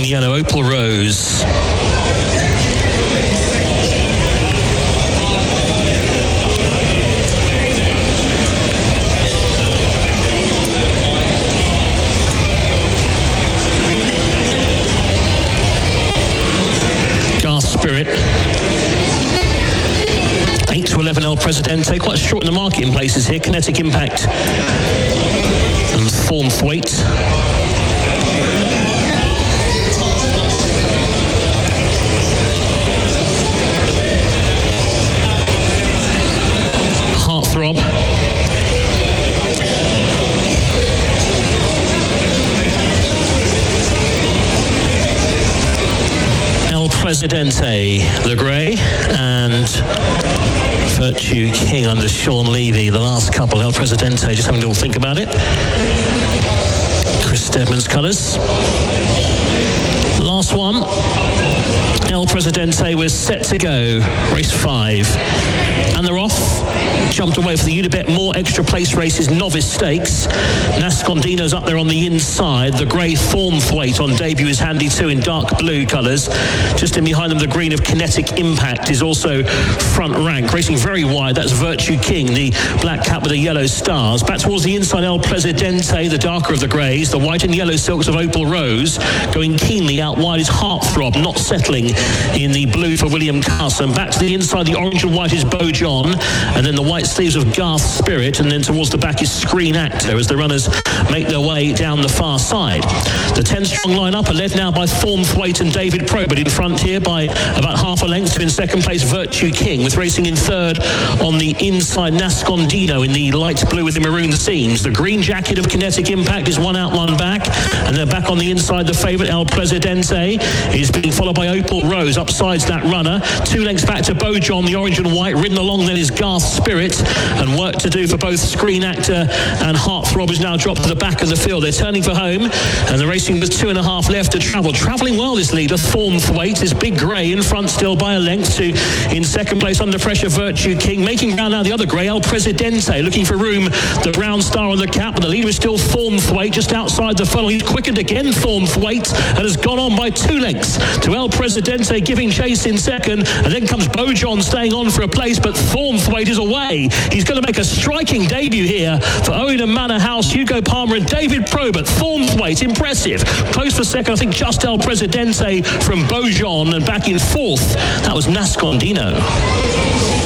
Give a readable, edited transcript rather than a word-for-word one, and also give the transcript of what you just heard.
in yellow, Opal Rose. Garth Spirit. 8 to 11 El Presidente, quite short in the market in places here. Kinetic Impact and Thornthwaite. Heartthrob. El Presidente, the grey, and Virtue King under Sean Levy. The last couple, El Presidente, just having a little think about it. Chris Steadman's colours. Last one. El Presidente was set to go. Race 5. And they're off. Jumped away for the Unibet More Extra Place Races Novice Stakes. Nascondino's up there on the inside. The grey Thornthwaite on debut is handy too in dark blue colours. Just in behind them, the green of Kinetic Impact is also front rank. Racing very wide, that's Virtue King, the black cap with the yellow stars. Back towards the inside, El Presidente, the darker of the greys. The white and yellow silks of Opal Rose. Going keenly out wide is Heartthrob, not settling in the blue for William Carson. Back to the inside, the orange and white is Beau John. And then the white sleeves of Garth Spirit, and then towards the back is Screen Actor as the runners make their way down the far side. The 10-strong line-up are led now by Thornthwaite and David Pro, but in front here by about half a length to in second place Virtue King, with racing in third on the inside Nascondino in the light blue with the maroon seams. The green jacket of Kinetic Impact is one out, one back, and then back on the inside the favourite El Presidente is being followed by Opal Rose upsides that runner. 2 lengths back to Beau John, the orange and white. Ridden along then is Garth Spirit, and work to do for both Screen Actor and Heartthrob is now dropped to the back of the field. They're turning for home, and the racing with 2.5 left to travel. Travelling well, this leader, Thornthwaite, is big grey in front still by a length to in second place under pressure Virtue King. Making ground now the other grey, El Presidente, looking for room, the brown star on the cap, but the leader is still Thornthwaite just outside the funnel. He's quickened again, Thornthwaite, and has gone on by 2 lengths to El Presidente giving chase in second, and then comes Beau John staying on for a place, but Thornthwaite is away. He's going to make a striking debut here for Owen and Manor House, Hugo Palmer and David Pro, but Thornthwaite, impressive. Close for second, I think just El Presidente from Beau John, and back in fourth, that was Nascondino.